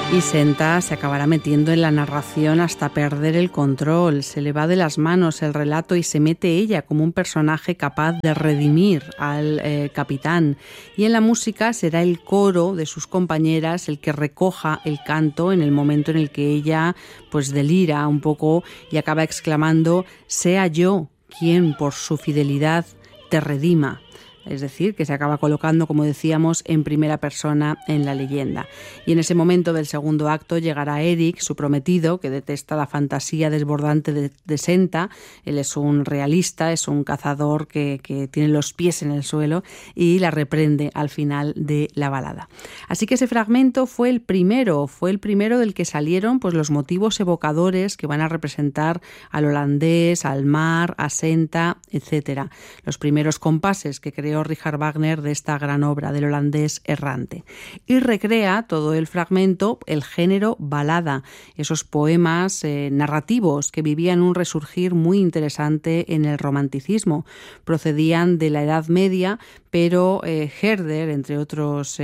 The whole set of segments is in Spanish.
Y Senta se acabará metiendo en la narración hasta perder el control, se le va de las manos el relato y se mete ella como un personaje capaz de redimir al capitán. Y en la música será el coro de sus compañeras el que recoja el canto en el momento en el que ella pues delira un poco y acaba exclamando: «Sea yo quien por su fidelidad te redima». Es decir, que se acaba colocando, como decíamos, en primera persona en la leyenda. Y en ese momento del segundo acto llegará Eric, su prometido, que detesta la fantasía desbordante de Senta. Él es un realista, es un cazador que tiene los pies en el suelo y la reprende al final de la balada. Así que ese fragmento fue el primero del que salieron pues los motivos evocadores que van a representar al holandés, al mar, a Senta, etc. Los primeros compases que creó Richard Wagner de esta gran obra del holandés errante. Y recrea todo el fragmento el género balada, esos poemas narrativos que vivían un resurgir muy interesante en el romanticismo. Procedían de la Edad Media, pero Herder, entre otros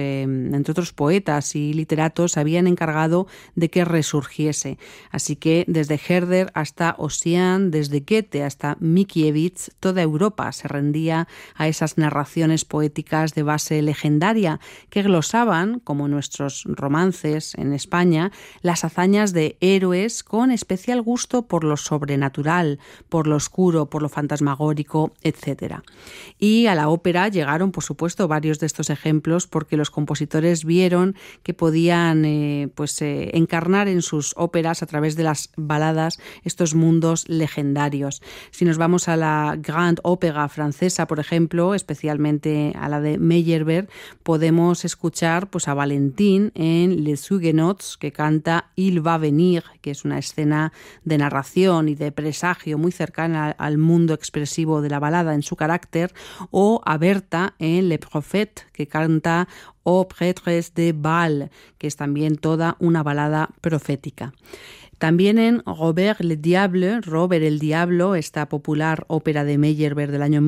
poetas y literatos, habían encargado de que resurgiese. Así que desde Herder hasta Ossian, desde Goethe hasta Mickiewicz, toda Europa se rendía a esas narraciones poéticas de base legendaria que glosaban, como nuestros romances en España, las hazañas de héroes con especial gusto por lo sobrenatural, por lo oscuro, por lo fantasmagórico, etc. Y a la ópera llegaron, por supuesto, varios de estos ejemplos porque los compositores vieron que podían encarnar en sus óperas a través de las baladas estos mundos legendarios. Si nos vamos a la Grande Ópera francesa, por ejemplo, especialmente a la de Meyerbeer, podemos escuchar pues a Valentín en Les Huguenots, que canta Il va venir, que es una escena de narración y de presagio muy cercana al mundo expresivo de la balada en su carácter, o a Berta en Le Prophète, que canta Ô prêtresse de Baal, que es también toda una balada profética. También en Robert le Diable, Robert el Diablo, esta popular ópera de Meyerbeer del año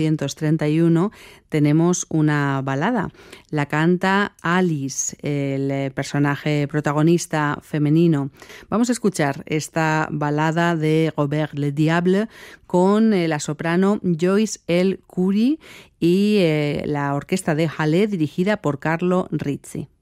1831, tenemos una balada. La canta Alice, el personaje protagonista femenino. Vamos a escuchar esta balada de Robert le Diable con la soprano Joyce L. Curry y la orquesta de Halle dirigida por Carlo Rizzi.